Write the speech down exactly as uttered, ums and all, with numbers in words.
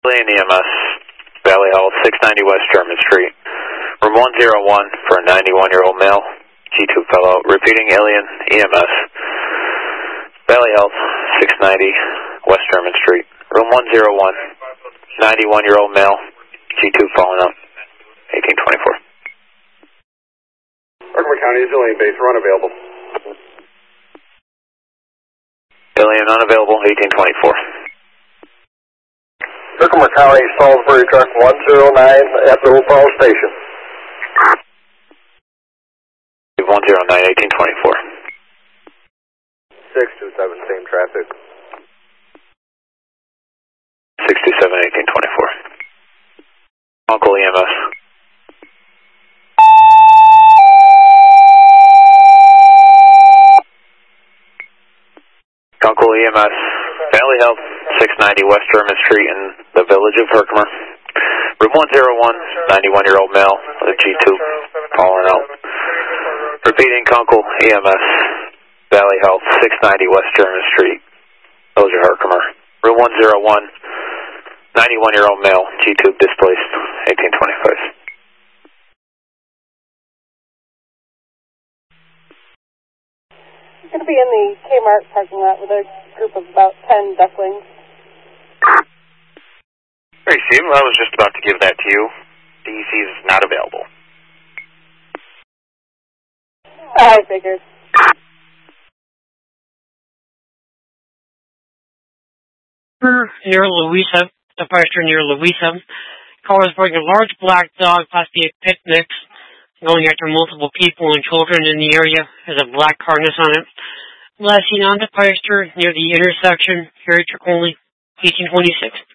Lane E M S, Valley Health, six ninety West German Street. Room one oh one for a ninety-one-year-old male. G two fell out. Repeating, Alien E M S, Valley Health, six ninety West German Street. Room one oh one, ninety-one-year-old male. G two falling out. eighteen twenty-four. Herkimer County is Alien base. Run available. Alien unavailable. eighteen twenty-four. Herkimer County, Salisbury truck one oh nine at the Opal Station. one oh nine, eighteen twenty-four. six two seven, same traffic. six two seven, eighteen twenty-four. Uncle E M S. Uncle E M S, Valley Health, six ninety West German Street in the village of Herkimer. Room one oh one, ninety-one-year-old male with a G two falling out. Repeating, Uncle E M S, Valley Health, six ninety West German Street, village of Herkimer. Room one oh one, ninety-one-year-old male, G two displaced, eighteen twenty-five. Going to be in the Kmart parking lot with a group of about ten ducklings. Hey, Steve, I was just about to give that to you. D E C is not available. I figured. Near Louisa, the Firester near Louisa. Car is bringing a large black dog, possibly a pit mix, going after multiple people and children in the area. Has a black harness on it. Last seen on the Firester near the intersection, here at Tricolni, eighteen twenty-six.